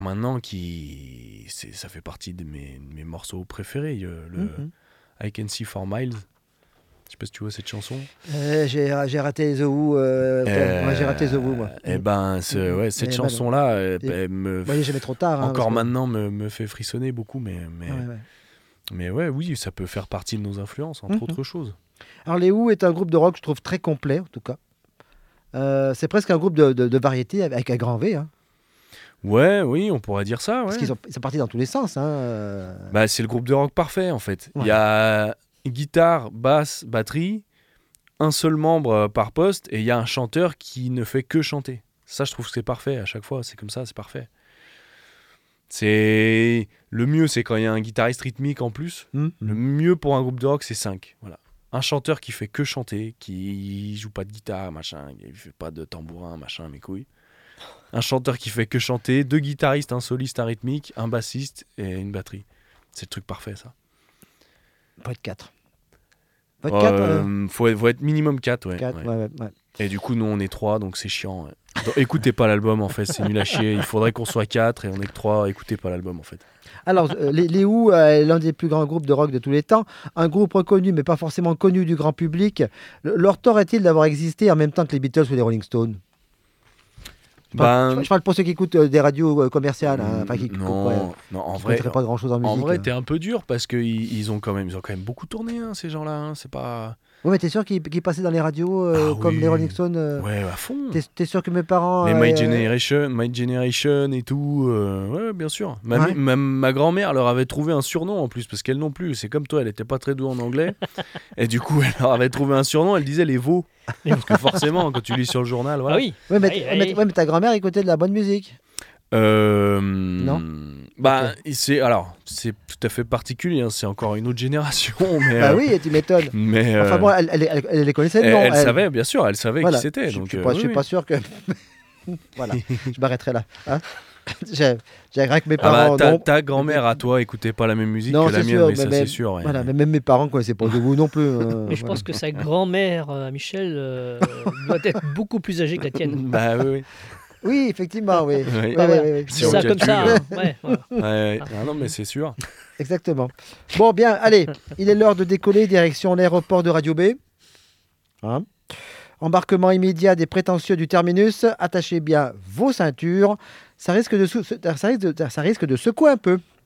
maintenant ça fait partie de mes morceaux préférés. I Can See for Miles. Je sais pas si tu vois cette chanson. J'ai raté The Who. Moi, j'ai raté The Who, moi. Et cette chanson-là, elle me. Voyez, jamais trop tard. Encore maintenant, me fait frissonner beaucoup, mais oui, ça peut faire partie de nos influences, entre autres choses. Alors, les Who est un groupe de rock, je trouve très complet, en tout cas. C'est presque un groupe de variété avec un grand V. Hein. Oui, on pourrait dire ça. Ouais. Parce qu'ils sont partis dans tous les sens. Hein. C'est le groupe de rock parfait, en fait. Il y a guitare, basse, batterie, un seul membre par poste, et il y a un chanteur qui ne fait que chanter. Ça, je trouve que c'est parfait à chaque fois. C'est comme ça, c'est parfait. Le mieux, c'est quand il y a un guitariste rythmique en plus. Le mieux pour un groupe de rock, c'est 5. Voilà. Un chanteur qui fait que chanter, qui joue pas de guitare, machin, il fait pas de tambourin, machin, mes couilles. Un chanteur qui fait que chanter, 2 guitaristes, un soliste, un rythmique, un bassiste et une batterie. C'est le truc parfait, ça. Faut être 4. Faut être minimum 4, ouais. 4, ouais. Et du coup, nous, on est 3, donc c'est chiant. Ouais. Donc, écoutez pas l'album, en fait, c'est nul à chier. Il faudrait qu'on soit 4 et on est que 3. Écoutez pas l'album, en fait. Alors, les Who, l'un des plus grands groupes de rock de tous les temps, un groupe reconnu, mais pas forcément connu du grand public. Leur tort est-il d'avoir existé en même temps que les Beatles ou les Rolling Stones ? Je parle pour ceux qui écoutent des radios commerciales. Hein, non, en vrai, pas grand-chose en musique. En vrai, t'es un peu dur parce qu'ils ont quand même beaucoup tourné, hein, ces gens-là. Hein, c'est pas. Oui, mais t'es sûr qu'ils passaient dans les radios comme les Rolling Stones Ouais, à fond. T'es sûr que mes parents... Les My Generation et tout, ouais, bien sûr. Ma grand-mère leur avait trouvé un surnom en plus, parce qu'elle non plus, c'est comme toi, elle était pas très douée en anglais. Et du coup, elle leur avait trouvé un surnom, elle disait les veaux. Parce que forcément, quand tu lis sur le journal, voilà. Ah oui. Mais ta grand-mère écoutait de la bonne musique. Non. C'est tout à fait particulier, hein, c'est encore une autre génération. Mais, oui, tu m'étonnes. Mais, enfin bon, elle les connaissait de nom. Elle savait, bien sûr, elle savait qui c'était. Je suis pas sûr que... Voilà, je m'arrêterai là. Hein. J'ai que mes parents... Ta grand-mère à toi écoutait pas la même musique que la mienne, mais ça c'est sûr. Ouais. Voilà, mais même mes parents connaissaient pas de vous non plus. Mais je pense que sa grand-mère, Michel, doit être beaucoup plus âgée que la tienne. Bah oui. Oui, effectivement, oui. C'est ça comme ça. Non, mais c'est sûr. Exactement. Bon, bien, allez, il est l'heure de décoller direction l'aéroport de Radio B. Hein? Embarquement immédiat des prétentieux du terminus. Attachez bien vos ceintures. Ça risque de secouer un peu.